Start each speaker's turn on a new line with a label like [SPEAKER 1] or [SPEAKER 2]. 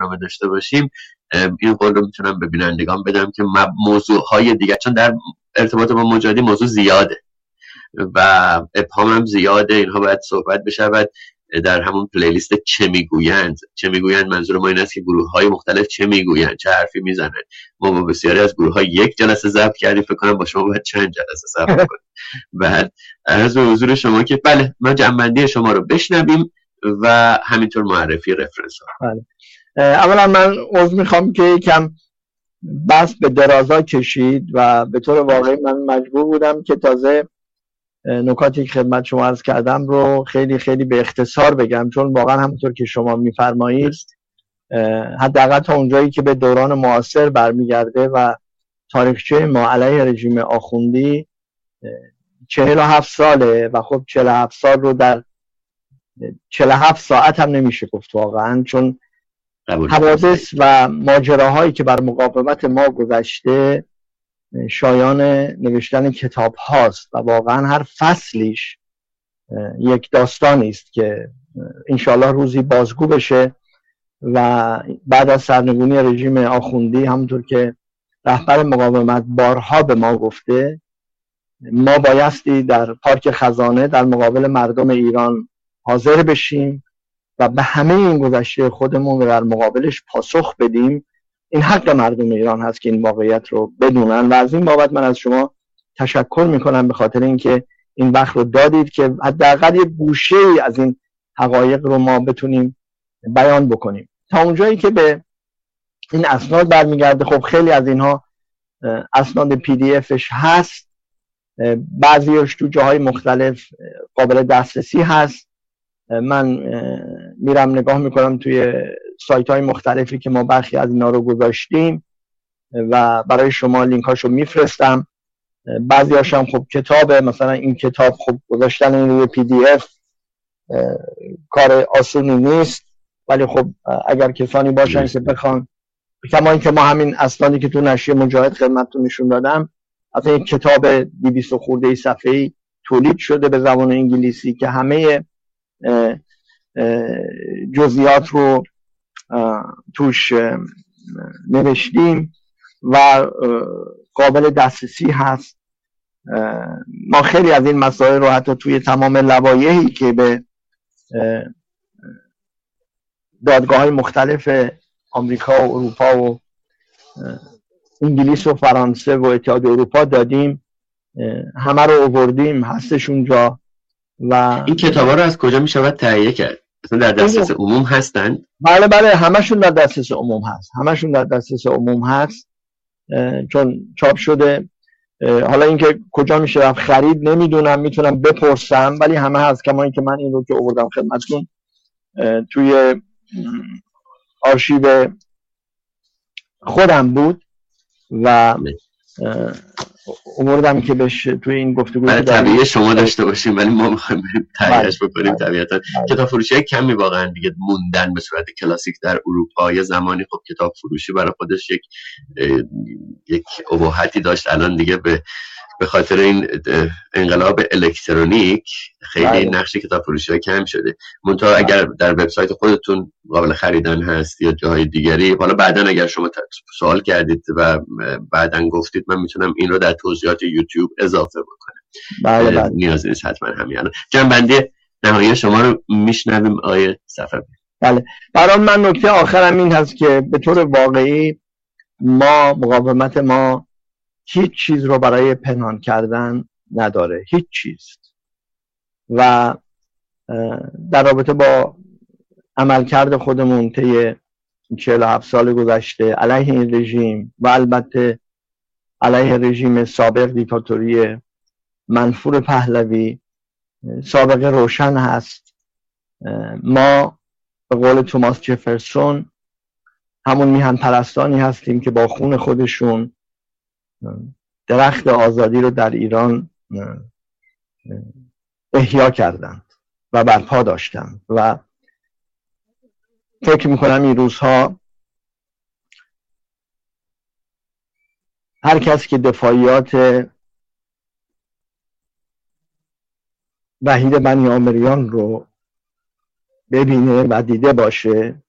[SPEAKER 1] برنامه داشته باشیم این قول رو میتونم به بینندگان بدم که موضوعهای دیگه، چون در ارتباط با مجاهدین موضوع زیاده و ابهام هم زیاده، اینها باید صحبت بشود در همون پلیلیست چه میگویند منظور ما این است که گروه های مختلف چه میگویند، چه حرفی میزنند. ما با بسیاری از گروه ها یک جلسه ضبط کردیم، فکر کنم با شما باید چند جلسه ضبط کنیم. بعد عرض به حضور شما که بله ما جنبندی شما رو بشنویم و همینطور معرفی رفرنس ها.
[SPEAKER 2] بله. اولا من عذر میخوام که یکم بس به درازا کشید و به طور واقعی من مجبور بودم که تازه نکاتی که خدمت شما عرض کردم رو خیلی خیلی به اختصار بگم، چون واقعا همونطور که شما میفرمایید حداقل تا اونجایی که به دوران معاصر برمیگرده و تاریخچه ما علیه رژیم آخوندی 47 ساله و خب 47 سال رو در 47 ساعت هم نمیشه گفت واقعا، چون حوادث و ماجراهایی که بر مقاومت ما گذشته شایان نوشتن کتاب هاست و واقعا هر فصلیش یک داستانی است که انشالله روزی بازگو بشه و بعد از سرنگونی رژیم آخوندی همونطور که رهبر مقاومت بارها به ما گفته ما بایستی در پارک خزانه در مقابل مردم ایران حاضر بشیم و به همه این گذشته خودمون و در مقابلش پاسخ بدیم. این حق مردم ایران هست که این واقعیت رو بدونن و از این بابت من از شما تشکر میکنم به خاطر اینکه این وقت رو دادید که حداقل یه گوشه‌ای از این حقایق رو ما بتونیم بیان بکنیم. تا اونجایی که به این اسناد برمیگرده، خب خیلی از اینها اسناد پی دی افش هست، بعضیش تو جاهای مختلف قابل دسترسی هست. من میرم نگاه میکنم توی سایت های مختلفی که ما برخی از اینا رو گذاشتیم و برای شما لینک هاشو میفرستم. بعضی هاشم خب کتابه، مثلا این کتاب خب گذاشتن این روی پی دی اف کار آسونی نیست، ولی خب اگر کسانی باشن که بخوان، کما اینکه ما همین اسنادی که تو نشریه مجاهد خدمتتون نشون دادم از این کتاب 200 خورده صفحه‌ای تولید شده به زبان انگلیسی که همه جزئیات رو توش نوشتیم و قابل دسترسی هست. ما خیلی از این مسائل رو حتی توی تمام لوایحی که به دادگاه‌های مختلف آمریکا و اروپا و انگلیس و فرانسه و اتحاد اروپا دادیم، همه رو آوردیم، هستش اونجا. و
[SPEAKER 1] این کتابا رو از کجا میشود تهیه کرد؟ مثلا در دسترس عموم هستن؟
[SPEAKER 2] بله همشون در دسترس عموم هست، چون چاپ شده. حالا اینکه کجا میشه رفت خرید نمیدونم، میتونم بپرسم، ولی همه هست. کما اینکه من این رو که آوردم خدمتتون توی آرشیو خودم بود و آوردم که بهش توی این گفتگو
[SPEAKER 1] طبیعی شما داشته باشیم، ولی ما میخوایم تهیه‌اش بکنیم طبیعتا. کتاب فروشی کمی واقعا دیگه موندن به صورت کلاسیک در اروپا. یه زمانی خب کتاب فروشی برای خودش یک اباحتی داشت، الان دیگه به خاطر این انقلاب الکترونیک خیلی نقش کتاب فروشی کم شده. منتها اگر در وبسایت خودتون قابل خریدن هست یا جاهای دیگری، حالا بعداً اگر شما سوال کردید و بعداً گفتید من میتونم این رو در توضیحات یوتیوب اضافه بکنم.
[SPEAKER 2] بله.
[SPEAKER 1] نیاز نیست حتما همین. جنبندی نهایی شما رو میشنویم آیه صفوی.
[SPEAKER 2] بله. برای من نکته آخرم این هست که به طور واقعی مقاومت ما هیچ چیز رو برای پنهان کردن نداره، هیچ چیز. و در رابطه با عملکرد خودمون طی 47 سال گذشته علیه این رژیم و البته علیه رژیم سابق دیکتاتوری منفور پهلوی سابقه روشن هست. ما به قول توماس جفرسون همون میهن پرستانی هستیم که با خون خودشون درخت آزادی رو در ایران احیا کردند و برپا داشتند و فکر میکنم این روزها هر کس که دفاعیات وحید بنی آمریان رو ببینه و دیده باشه